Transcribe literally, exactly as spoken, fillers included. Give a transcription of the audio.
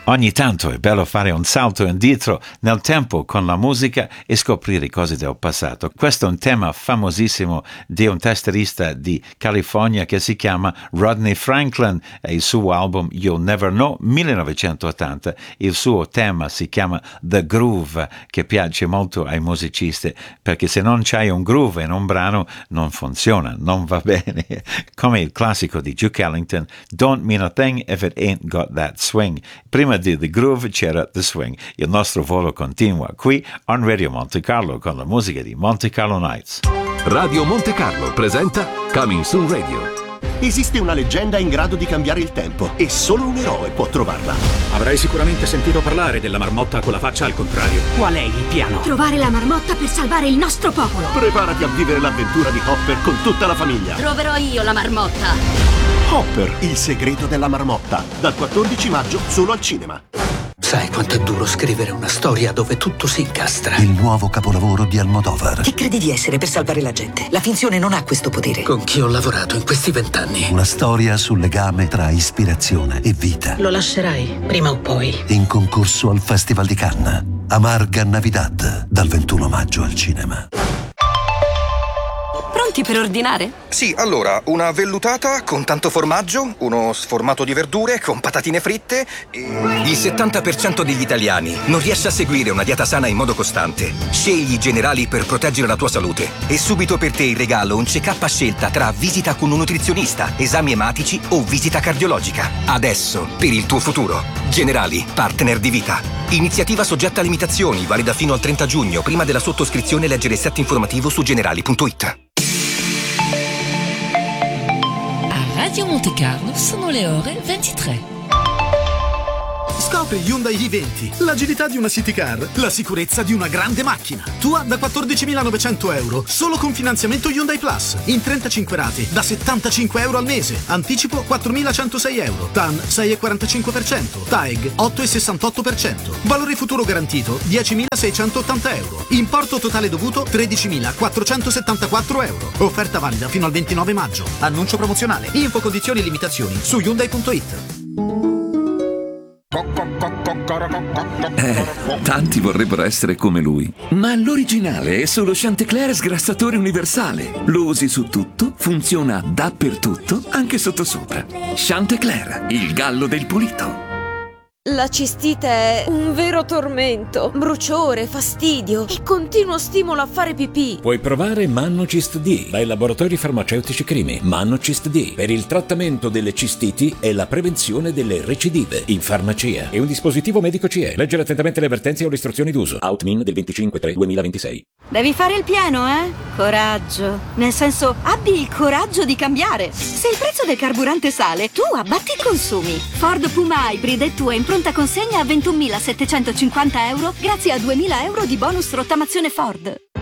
Ogni tanto è bello fare un salto indietro nel tempo con la musica e scoprire cose del passato. Questo è un tema famosissimo di un tastierista di California che si chiama Rodney Franklin e il suo album You'll Never Know, millenovecentottanta. Il suo tema si chiama The Groove, che piace molto ai musicisti, perché se non c'hai un groove in un brano non funziona, non va bene. Come il classico di Duke Ellington, Don't mean a thing if it ain't got that swing. Prima di The Groove c'era The Swing. Il nostro volo continua qui on Radio Monte Carlo con la musica di Monte Carlo Nights. Radio Monte Carlo presenta Coming Soon Radio. Esiste una leggenda in grado di cambiare il tempo e solo un eroe può trovarla. Avrai sicuramente sentito parlare della marmotta con la faccia al contrario. Qual è il piano? Trovare la marmotta per salvare il nostro popolo. Preparati a vivere l'avventura di Hopper con tutta la famiglia. Troverò io la marmotta. Hopper, il segreto della marmotta. Dal quattordici maggio solo al cinema. Sai quanto è duro scrivere una storia dove tutto si incastra? Il nuovo capolavoro di Almodovar. Chi credi di essere per salvare la gente? La finzione non ha questo potere. Con chi ho lavorato in questi vent'anni. Una storia sul legame tra ispirazione e vita. Lo lascerai, prima o poi. In concorso al Festival di Cannes. Amarga Navidad, dal ventuno maggio al cinema. Pronti per ordinare? Sì, allora, una vellutata con tanto formaggio, uno sformato di verdure con patatine fritte e... Il settanta per cento degli italiani non riesce a seguire una dieta sana in modo costante. Scegli i Generali per proteggere la tua salute. E subito per te in regalo un check-up a scelta tra visita con un nutrizionista, esami ematici o visita cardiologica. Adesso, per il tuo futuro. Generali, partner di vita. Iniziativa soggetta a limitazioni, valida fino al trenta giugno. Prima della sottoscrizione leggere il set informativo su generali punto it. Radio Monte Carlo sono le ore ventitré. Scopri Hyundai i venti, l'agilità di una city car, la sicurezza di una grande macchina. Tua da quattordicimilanovecento euro, solo con finanziamento Hyundai Plus, in trentacinque rate, da settantacinque euro al mese. Anticipo quattromilacentosei euro, T A N sei virgola quarantacinque per cento, T A E G otto virgola sessantotto per cento. Valore futuro garantito diecimilaseicentottanta euro. Importo totale dovuto tredicimilaquattrocentosettantaquattro euro. Offerta valida fino al ventinove maggio. Annuncio promozionale. Info condizioni e limitazioni su Hyundai punto it. Eh, tanti vorrebbero essere come lui, ma l'originale è solo Chantecler sgrassatore universale. Lo usi su tutto, funziona dappertutto, anche sottosopra. Chantecler, il gallo del pulito. La cistite è un vero tormento, bruciore, fastidio e continuo stimolo a fare pipì. Puoi provare Mannocist D dai laboratori farmaceutici Crimi. Mannocist D per il trattamento delle cistiti e la prevenzione delle recidive in farmacia. È un dispositivo medico C E. Leggere attentamente le avvertenze o le istruzioni d'uso. Outmin del venticinque tre duemilaventisei. Devi fare il pieno, eh? Coraggio. Nel senso, abbi il coraggio di cambiare. Se il prezzo del carburante sale, tu abbatti i consumi. Ford Puma Hybrid è tua in pronta consegna a ventunomilasettecentocinquanta euro grazie a duemila euro di bonus rottamazione Ford.